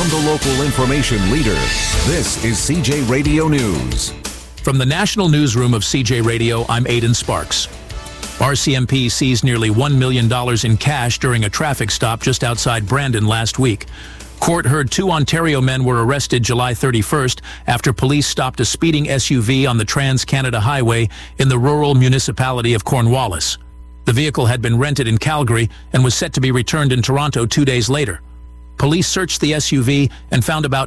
From the local information leader, this is CJ Radio News. From the national newsroom of CJ Radio, I'm Aidan Sparks. RCMP seized nearly $1 million in cash during a traffic stop just outside Brandon last week. Court heard 2 Ontario men were arrested July 31st after police stopped a speeding SUV on the Trans-Canada Highway in the rural municipality of Cornwallis. The vehicle had been rented in Calgary and was set to be returned in Toronto 2 days later. Police searched the SUV and found about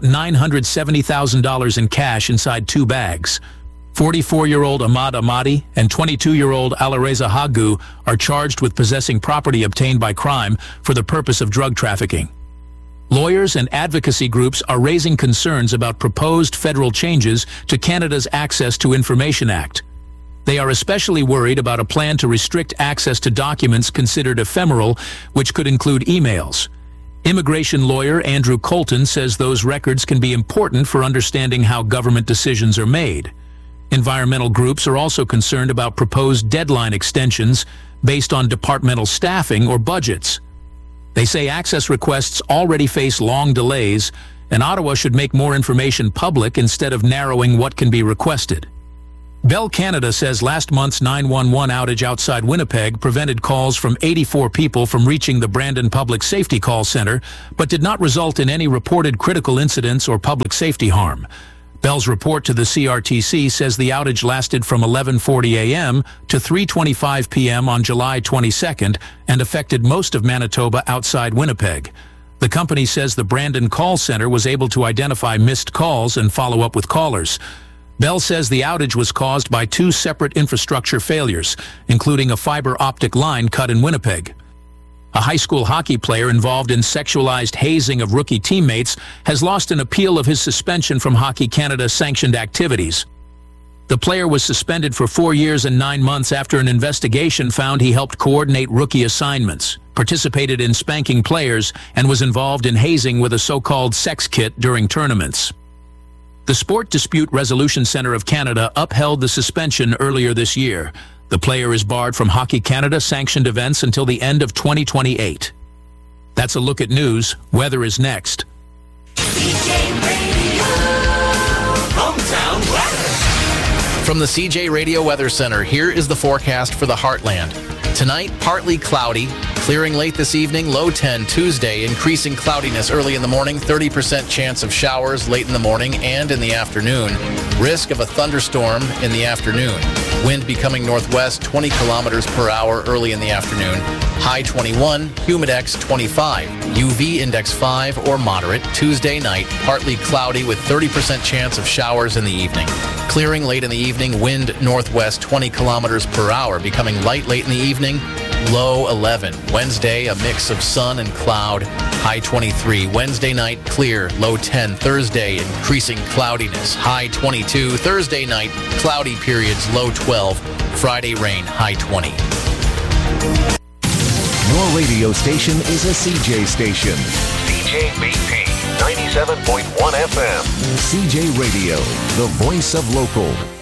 $970,000 in cash inside 2 bags. 44-year-old Ahmad Ahmadi and 22-year-old Alareza Hagu are charged with possessing property obtained by crime for the purpose of drug trafficking. Lawyers and advocacy groups are raising concerns about proposed federal changes to Canada's Access to Information Act. They are especially worried about a plan to restrict access to documents considered ephemeral, which could include emails. Immigration lawyer Andrew Colton says those records can be important for understanding how government decisions are made. Environmental groups are also concerned about proposed deadline extensions based on departmental staffing or budgets. They say access requests already face long delays, and Ottawa should make more information public instead of narrowing what can be requested. Bell Canada says last month's 911 outage outside Winnipeg prevented calls from 84 people from reaching the Brandon Public Safety Call Center, but did not result in any reported critical incidents or public safety harm. Bell's report to the CRTC says the outage lasted from 11:40 a.m. to 3:25 p.m. on July 22nd and affected most of Manitoba outside Winnipeg. The company says the Brandon Call Center was able to identify missed calls and follow up with callers. Bell says the outage was caused by 2 separate infrastructure failures, including a fiber optic line cut in Winnipeg. A high school hockey player involved in sexualized hazing of rookie teammates has lost an appeal of his suspension from Hockey Canada sanctioned activities. The player was suspended for 4 years and 9 months after an investigation found he helped coordinate rookie assignments, participated in spanking players, and was involved in hazing with a so-called sex kit during tournaments. The Sport Dispute Resolution Centre of Canada upheld the suspension earlier this year. The player is barred from Hockey Canada sanctioned events until the end of 2028. That's a look at news. Weather is next. CJ Radio, hometown weather. From the CJ Radio Weather Center, here is the forecast for the Heartland. Tonight, partly cloudy, clearing late this evening, low 10 Tuesday, increasing cloudiness early in the morning, 30% chance of showers late in the morning and in the afternoon. Risk of a thunderstorm in the afternoon. Wind becoming northwest, 20 kilometers per hour early in the afternoon. High 21, humidex 25, UV index 5 or moderate. Tuesday night, partly cloudy with 30% chance of showers in the evening. Clearing late in the evening, wind northwest 20 kilometers per hour, becoming light late in the evening, low 11. Wednesday, a mix of sun and cloud, high 23. Wednesday night, clear, low 10. Thursday, increasing cloudiness, high 22. Thursday night, cloudy periods, low 12. Friday, rain, high 20. Your radio station is a CJ station. CJ BP 97.1 FM. CJ Radio, the voice of local.